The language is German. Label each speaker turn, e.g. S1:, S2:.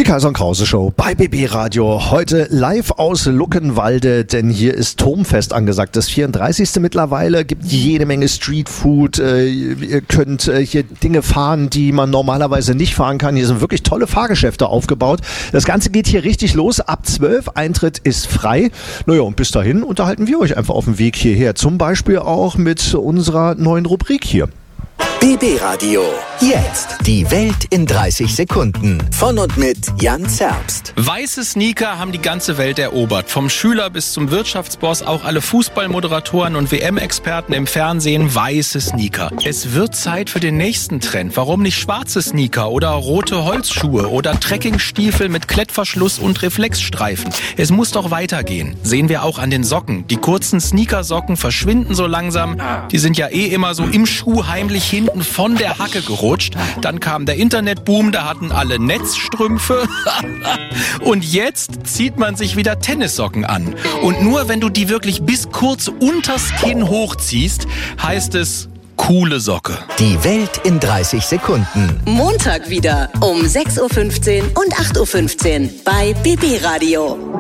S1: Kaiser und Krause Show bei BB Radio. Heute live aus Luckenwalde, denn hier ist Turmfest angesagt. Das 34. mittlerweile, gibt jede Menge Streetfood. Ihr könnt hier Dinge fahren, die man normalerweise nicht fahren kann. Hier sind wirklich tolle Fahrgeschäfte aufgebaut. Das Ganze geht hier richtig los. Ab 12, Eintritt ist frei. Naja, und bis dahin unterhalten wir euch einfach auf dem Weg hierher. Zum Beispiel auch mit unserer neuen Rubrik hier.
S2: BB Radio. Jetzt die Welt in 30 Sekunden. Von und mit Jan Zerbst.
S3: Weiße Sneaker haben die ganze Welt erobert. Vom Schüler bis zum Wirtschaftsboss, auch alle Fußballmoderatoren und WM-Experten im Fernsehen, weiße Sneaker. Es wird Zeit für den nächsten Trend. Warum nicht schwarze Sneaker oder rote Holzschuhe oder Trekkingstiefel mit Klettverschluss und Reflexstreifen? Es muss doch weitergehen. Sehen wir auch an den Socken. Die kurzen Sneakersocken verschwinden so langsam. Die sind ja immer so im Schuh heimlich hinten von der Hacke gerutscht. Dann kam der Internetboom, da hatten alle Netzstrümpfe. Und jetzt zieht man sich wieder Tennissocken an. Und nur wenn du die wirklich bis kurz unters Kinn hochziehst, heißt es coole Socke.
S2: Die Welt in 30 Sekunden.
S4: Montag wieder um 6.15 Uhr und 8.15 Uhr bei BB Radio.